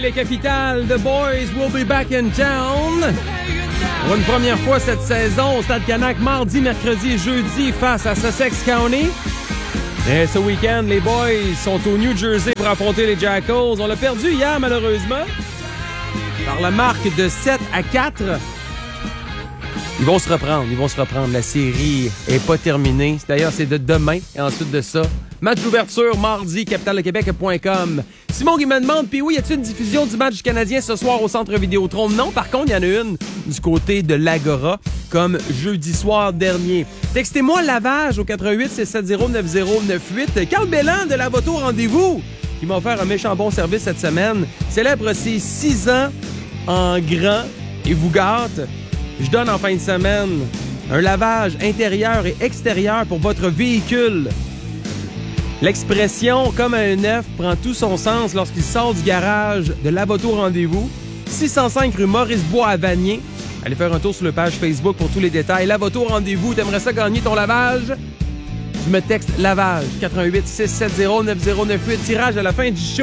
les capitales, The Boys will be back in town. Pour une première fois cette saison au Stade Canac, mardi, mercredi et jeudi face à Sussex County. Et ce week-end, les Boys sont au New Jersey pour affronter les Jackals. On l'a perdu hier, malheureusement, par la marque de 7-4. Ils vont se reprendre. La série est pas terminée. D'ailleurs, c'est de demain et ensuite de ça. Match d'ouverture, mardi, capitaledequebec.com. Simon qui me demande, puis oui, y a-t-il une diffusion du match du Canadien ce soir au Centre Vidéotron? Non, par contre, il y en a une du côté de l'Agora, comme jeudi soir dernier. Textez-moi lavage au 88-670-9098. Carl Belland de la Voto Rendez-vous, qui m'a offert un méchant bon service cette semaine, célèbre ses 6 ans en grand et vous gâte. Je donne en fin de semaine un lavage intérieur et extérieur pour votre véhicule. L'expression « comme un neuf » prend tout son sens lorsqu'il sort du garage de Lavoto Rendez-vous, 605 rue Maurice-Bois à Vanier. Allez faire un tour sur la page Facebook pour tous les détails. Lavoto Rendez-vous, t'aimerais ça gagner ton lavage? Tu me textes lavage 88-670-9098. Tirage à la fin du show.